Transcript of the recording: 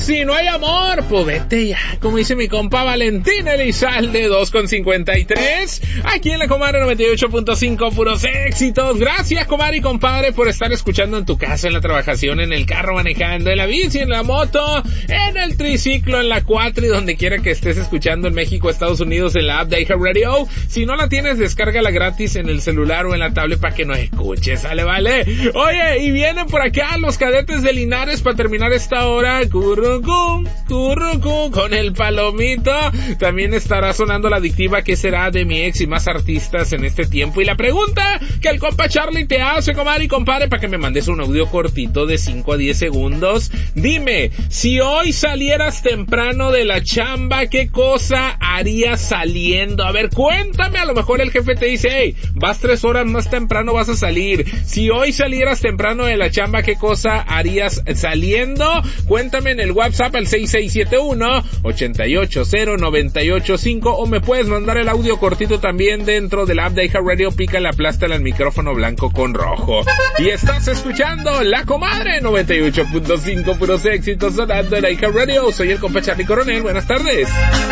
Si no hay amor, pues vete ya, como dice mi compa Valentín Elizalde, 2:53, aquí en la Comadre 98.5, puros éxitos. Gracias, comadre y compadre, por estar escuchando en tu casa, en la trabajación, en el carro manejando, en la bici, en la moto, en el triciclo, en la cuatro y donde quiera que estés escuchando en México, Estados Unidos, en la app de iHeartRadio. Si no la tienes, descárgala gratis en el celular o en la tablet para que nos escuches, ¿sale? Vale. Oye, y vienen por acá los cadetes de Linares para terminar esta hora. Currucú, con el palomito. También estará sonando la adictiva que será de mi ex y más artistas en este tiempo. Y la pregunta que el compa Charlie te hace, comadre y compadre, para que me mandes un audio cortito de 5 a 10 segundos. Dime, si hoy salieras temprano de la chamba, ¿qué cosa harías saliendo? A ver, cuéntame, a lo mejor el jefe te dice, hey, vas 3 horas más temprano, vas a salir. Si hoy salieras temprano de la chamba, ¿qué cosa harías saliendo? Cuéntame en el WhatsApp al 6671-880985 o me puedes mandar el audio cortito también dentro de la app de iHeartRadio. Pícale, aplástale al micrófono blanco con rojo. Y estás escuchando La Comadre 98.5, puros éxitos sonando en iHeartRadio. Soy el compa Charlie Coronel. Buenas tardes.